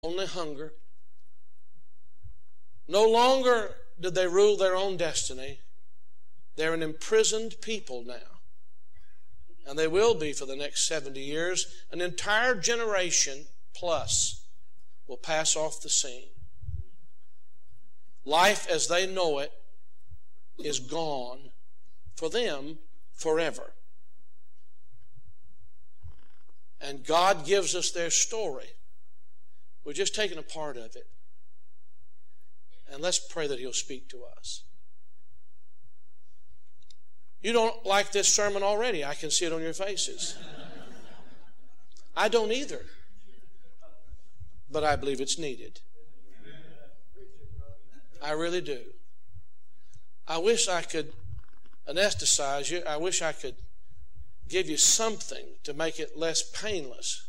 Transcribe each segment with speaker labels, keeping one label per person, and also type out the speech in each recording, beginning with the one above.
Speaker 1: only hunger. No longer did they rule their own destiny. They're an imprisoned people now. And they will be for the next 70 years. An entire generation plus will pass off the scene. Life as they know it is gone for them forever. And God gives us their story. We're just taking a part of it. And let's pray that He'll speak to us. You don't like this sermon already. I can see it on your faces. I don't either. But I believe it's needed. I really do. I wish I could anesthetize you. I wish I could give you something to make it less painless.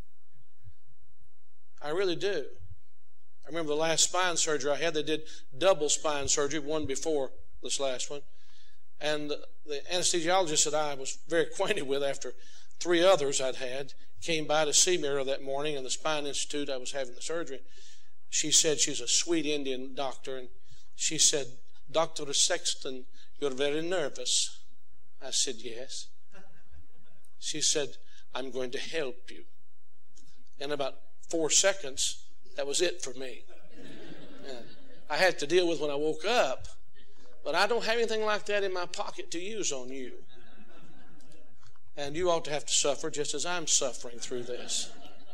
Speaker 1: I really do. I remember the last spine surgery I had. They did double spine surgery, one before this last one. And the anesthesiologist that I was very acquainted with after 3 others I'd had came by to see me earlier that morning in the Spine Institute. I was having the surgery. She said, she's a sweet Indian doctor, and she said, "Dr. Sexton, you're very nervous." I said, "Yes." She said, "I'm going to help you." In about 4 seconds, that was it for me. And I had to deal with when I woke up, but I don't have anything like that in my pocket to use on you. And you ought to have to suffer just as I'm suffering through this.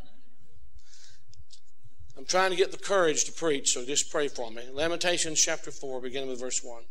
Speaker 1: I'm trying to get the courage to preach, so just pray for me. Lamentations chapter 4, beginning with verse 1.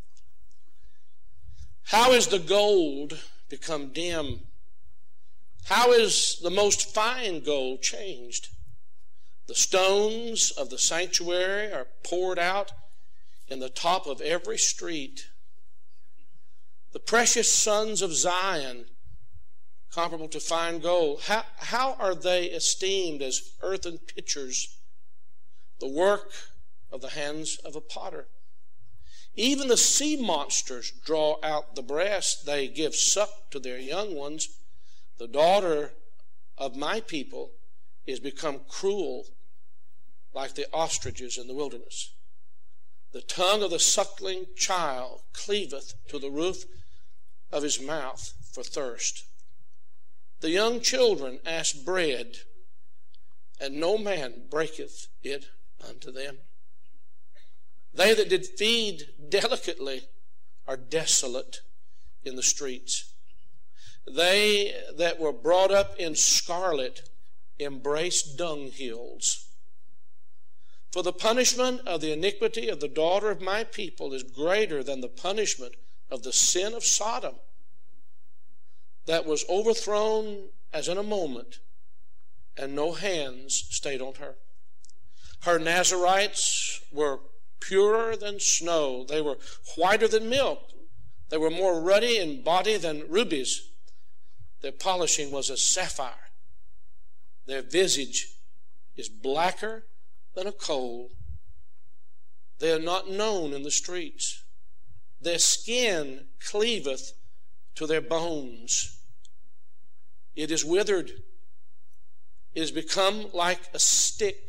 Speaker 1: How is the gold become dim? How is the most fine gold changed? The stones of the sanctuary are poured out in the top of every street. The precious sons of Zion, comparable to fine gold, how are they esteemed as earthen pitchers, the work of the hands of a potter? Even the sea monsters draw out the breast. They give suck to their young ones. The daughter of my people is become cruel like the ostriches in the wilderness. The tongue of the suckling child cleaveth to the roof of his mouth for thirst. The young children ask bread, and no man breaketh it unto them. They that did feed delicately are desolate in the streets. They that were brought up in scarlet embrace dunghills. For the punishment of the iniquity of the daughter of my people is greater than the punishment of the sin of Sodom, that was overthrown as in a moment, and no hands stayed on her. Her Nazarites were purer than snow. They were whiter than milk. They were more ruddy in body than rubies. Their polishing was as sapphire. Their visage is blacker than a coal. They are not known in the streets. Their skin cleaveth to their bones. It is withered. It is become like a stick.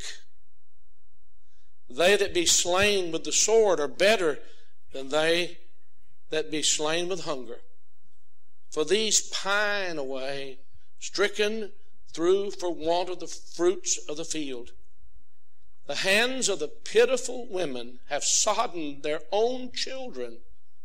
Speaker 1: They that be slain with the sword are better than they that be slain with hunger. For these pine away, stricken through for want of the fruits of the field. The hands of the pitiful women have sodden their own children.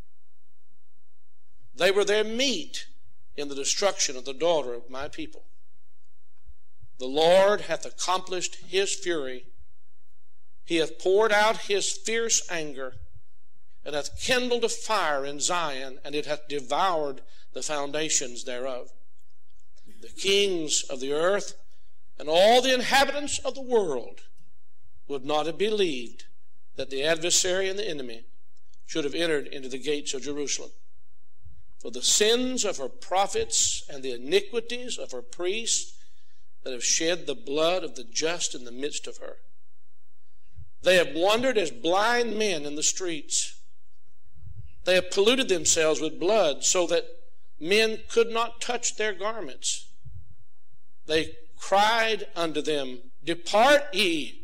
Speaker 1: They were their meat in the destruction of the daughter of my people. The Lord hath accomplished His fury. He hath poured out His fierce anger, and hath kindled a fire in Zion, and it hath devoured the foundations thereof. The kings of the earth and all the inhabitants of the world would not have believed that the adversary and the enemy should have entered into the gates of Jerusalem. For the sins of her prophets and the iniquities of her priests that have shed the blood of the just in the midst of her. They have wandered as blind men in the streets. They have polluted themselves with blood so that men could not touch their garments. They cried unto them, Depart ye